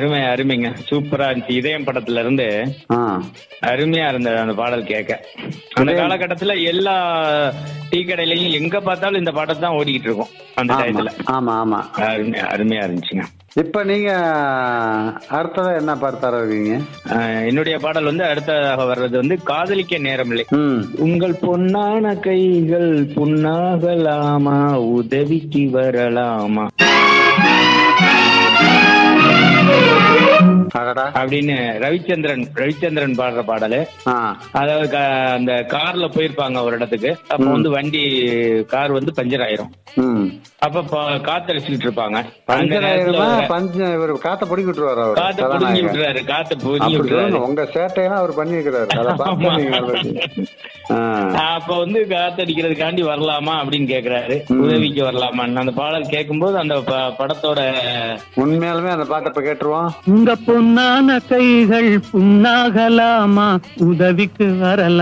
அருமைங்க, சூப்பரா இருந்துச்சு. இதயம் படத்துல இருந்து அருமையா இருந்தது அந்த பாடல் கேட்க. அந்த காலகட்டத்துல எல்லா டீ கடையிலயும் எங்க பார்த்தாலும் இந்த பாடல் தான் ஓடிக்கிட்டு இருக்கும் அந்த டயத்துல. ஆமா ஆமா, அருமையா இருந்துச்சுங்க. இப்ப நீங்க அடுத்ததா என்ன பாட்டு தர இருக்கீங்க? என்னுடைய பாடல் வந்து அடுத்ததாக வர்றது வந்து காதலிக்க நேரமில்லை. உங்கள் பொன்னான கைகள் புண்ணாகலாமா, உதவிக்கு வரலாமா அப்படின்னு ரவிச்சந்திரன் பாடுற பாடலு. அதாவது அந்த கார்ல போயிருப்பாங்க ஒரு இடத்துக்கு. அப்ப வந்து கார் வந்து பஞ்சர் ஆயிரும். அப்ப காத்தடிச்சுட்டு இருப்பாங்க. காத்த பிடிங்கி விட்டுருவாரு. காத்த பிடிங்கி விட்டுறாரு. உங்க சேட்டையெல்லாம் அவர் பண்ணிருக்கிறாரு. அப்ப வந்து காத்தடிக்கிறதுக்காண்டி வரலாமா அப்படின்னு கேக்குறாரு, உதவிக்கு வரலாமான்னு. அந்த பாடல் கேட்கும்போது அந்த படத்தோட உண்மையாலுமே அந்த பாட்டை கேட்டுருவோம். உங்க பொன்னான கைகள் புண்ணாகலாமா, உதவிக்கு வரலாம்.